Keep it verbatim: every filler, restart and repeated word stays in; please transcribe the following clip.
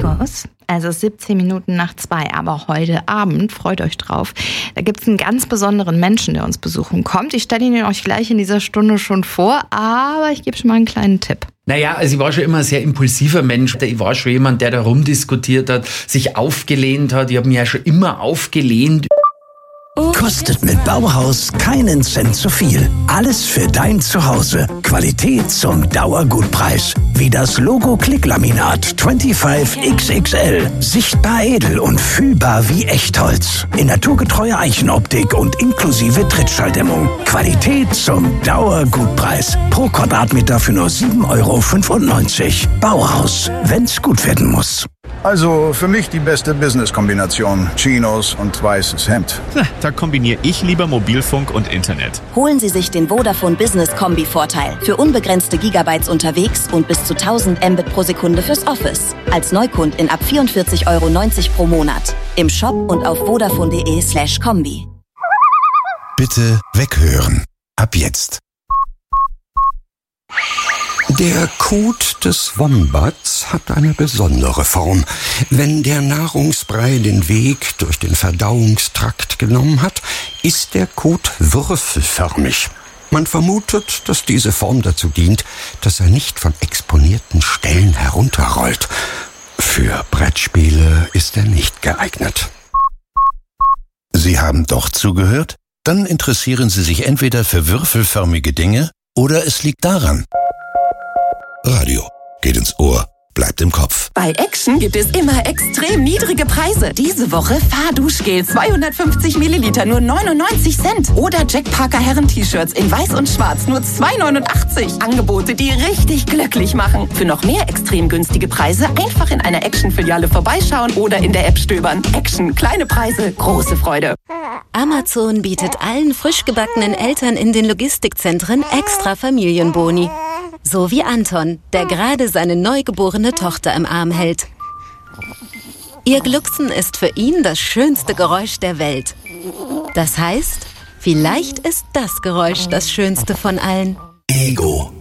Amigos, also siebzehn Minuten nach zwei, aber heute Abend, freut euch drauf, da gibt es einen ganz besonderen Menschen, der uns besuchen kommt. Ich stelle ihn euch gleich in dieser Stunde schon vor, aber ich gebe schon mal einen kleinen Tipp. Naja, also ich war schon immer ein sehr impulsiver Mensch. Ich war schon jemand, der da rumdiskutiert hat, sich aufgelehnt hat. Ich habe mich ja schon immer aufgelehnt. Kostet mit Bauhaus keinen Cent zu viel. Alles für dein Zuhause. Qualität zum Dauergutpreis. Wie das Logo Klicklaminat fünfundzwanzig X X L. Sichtbar edel und fühlbar wie Echtholz. In naturgetreuer Eichenoptik und inklusive Trittschalldämmung. Qualität zum Dauergutpreis. Pro Quadratmeter für nur sieben Euro fünfundneunzig. Bauhaus, wenn's gut werden muss. Also für mich die beste Business-Kombination. Chinos und weißes Hemd. Na, da kombiniere ich lieber Mobilfunk und Internet. Holen Sie sich den Vodafone Business Kombi-Vorteil. Für unbegrenzte Gigabytes unterwegs und bis zu tausend Mbit pro Sekunde fürs Office. Als Neukundin ab vierundvierzig Euro neunzig pro Monat. Im Shop und auf vodafone.de slash Kombi. Bitte weghören. Ab jetzt. Der Kot des Wombats hat eine besondere Form. Wenn der Nahrungsbrei den Weg durch den Verdauungstrakt genommen hat, ist der Kot würfelförmig. Man vermutet, dass diese Form dazu dient, dass er nicht von exponierten Stellen herunterrollt. Für Brettspiele ist er nicht geeignet. Sie haben doch zugehört? Dann interessieren Sie sich entweder für würfelförmige Dinge oder es liegt daran. Radio geht ins Ohr, bleibt im Kopf. Bei Action gibt es immer extrem niedrige Preise. Diese Woche Fahrduschgel zweihundertfünfzig Milliliter nur neunundneunzig Cent. Oder Jack Parker Herren-T-Shirts in weiß und schwarz nur zwei neunundachtzig. Angebote, die richtig glücklich machen. Für noch mehr extrem günstige Preise einfach in einer Action-Filiale vorbeischauen oder in der App stöbern. Action, kleine Preise, große Freude. Amazon bietet allen frisch gebackenen Eltern in den Logistikzentren extra Familienboni. So wie Anton, der gerade seine neugeborene Tochter im Arm hält. Ihr Glucksen ist für ihn das schönste Geräusch der Welt. Das heißt, vielleicht ist das Geräusch das schönste von allen. Ego